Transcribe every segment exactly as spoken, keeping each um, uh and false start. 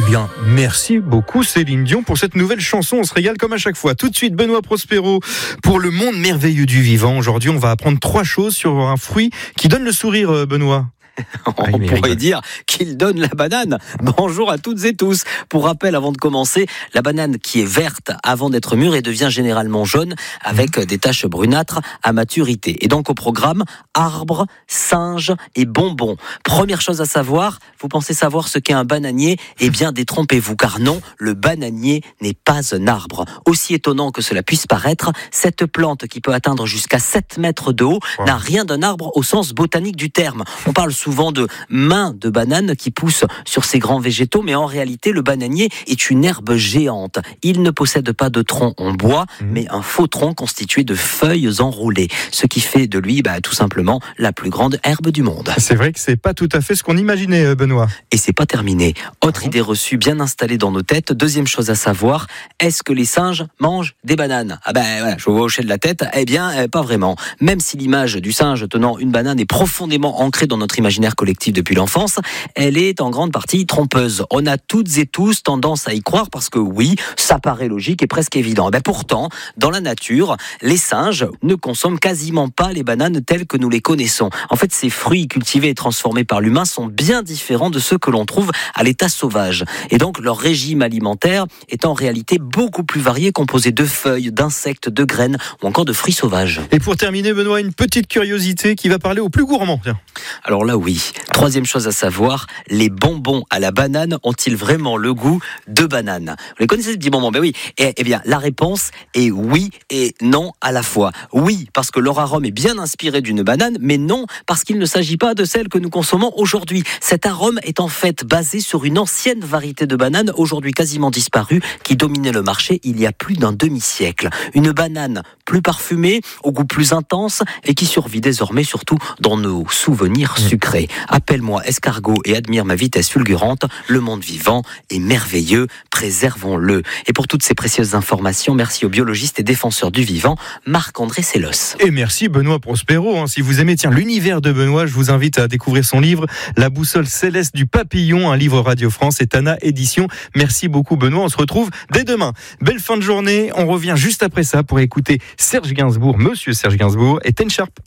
bien, merci beaucoup Céline Dion pour cette nouvelle chanson. On se régale comme à chaque fois. Tout de suite, Benoît Prospero pour le monde merveilleux du vivant. Aujourd'hui, on va apprendre trois choses sur un fruit qui donne le sourire, Benoît. On ah, pourrait dire qu'il donne la banane. Bonjour à toutes et tous. Pour rappel, avant de commencer, la banane qui est verte avant d'être mûre et devient généralement jaune avec des taches brunâtres à maturité. Et donc au programme, arbre, singe et bonbons. Première chose à savoir, vous pensez savoir ce qu'est un bananier ? Eh bien, détrompez-vous, car non, le bananier n'est pas un arbre. Aussi étonnant que cela puisse paraître, cette plante qui peut atteindre jusqu'à sept mètres de haut wow. n'a rien d'un arbre au sens botanique du terme. On parle souvent souvent de mains de bananes qui poussent sur ces grands végétaux, mais en réalité, le bananier est une herbe géante. Il ne possède pas de tronc en bois, mmh. mais un faux tronc constitué de feuilles enroulées, ce qui fait de lui bah, tout simplement la plus grande herbe du monde. C'est vrai que c'est pas tout à fait ce qu'on imaginait, Benoît. Et c'est pas terminé. Autre ah bon idée reçue bien installée dans nos têtes. Deuxième chose à savoir, est-ce que les singes mangent des bananes ? Ah ben voilà, je vous vois hocher de la tête. Eh bien, euh, pas vraiment. Même si l'image du singe tenant une banane est profondément ancrée dans notre imaginaire collectif depuis l'enfance, elle est en grande partie trompeuse. On a toutes et tous tendance à y croire parce que oui, ça paraît logique et presque évident. Ben pourtant, dans la nature, les singes ne consomment quasiment pas les bananes telles que nous les connaissons. En fait, ces fruits cultivés et transformés par l'humain sont bien différents de ceux que l'on trouve à l'état sauvage. Et donc, leur régime alimentaire est en réalité beaucoup plus varié, composé de feuilles, d'insectes, de graines ou encore de fruits sauvages. Et pour terminer, Benoît, une petite curiosité qui va parler aux plus gourmands. Tiens. Alors là, oui. Troisième chose à savoir, les bonbons à la banane ont-ils vraiment le goût de banane ? Vous les connaissez, ces petits bonbons ? Ben oui. Eh, eh bien, la réponse est oui et non à la fois. Oui, parce que leur arôme est bien inspiré d'une banane, mais non, parce qu'il ne s'agit pas de celle que nous consommons aujourd'hui. Cet arôme est en fait basé sur une ancienne variété de banane, aujourd'hui quasiment disparue, qui dominait le marché il y a plus d'un demi-siècle. Une banane plus parfumée, au goût plus intense, et qui survit désormais surtout dans nos souvenirs sucrés. Appelle-moi escargot et admire ma vitesse fulgurante. Le monde vivant est merveilleux, préservons-le. Et pour toutes ces précieuses informations, merci au biologiste et défenseur du vivant, Marc-André Sellos. Et merci Benoît Prospero. Si vous aimez tiens, l'univers de Benoît, je vous invite à découvrir son livre La boussole céleste du papillon, un livre Radio France et Tana Édition. Merci beaucoup Benoît, on se retrouve dès demain. Belle fin de journée, on revient juste après ça pour écouter Serge Gainsbourg, Monsieur Serge Gainsbourg et Ten Sharp.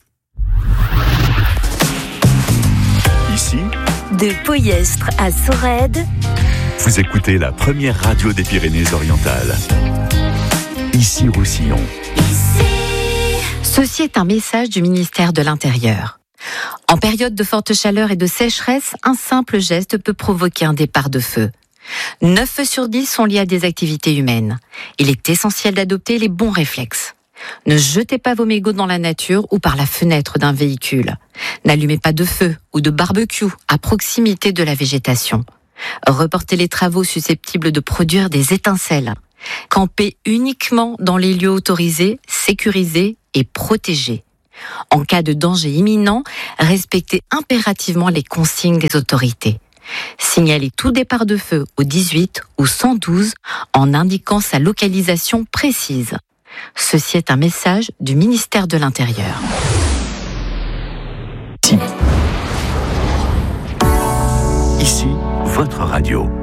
Ici, de Poyestre à Sorède, vous écoutez la première radio des Pyrénées-Orientales. Ici Roussillon. Ceci est un message du ministère de l'Intérieur. En période de forte chaleur et de sécheresse, un simple geste peut provoquer un départ de feu. neuf feux sur dix sont liés à des activités humaines. Il est essentiel d'adopter les bons réflexes. Ne jetez pas vos mégots dans la nature ou par la fenêtre d'un véhicule. N'allumez pas de feu ou de barbecue à proximité de la végétation. Reportez les travaux susceptibles de produire des étincelles. Campez uniquement dans les lieux autorisés, sécurisés et protégés. En cas de danger imminent, respectez impérativement les consignes des autorités. Signalez tout départ de feu au dix-huit ou cent douze en indiquant sa localisation précise. Ceci est un message du ministère de l'Intérieur. Ici, votre radio.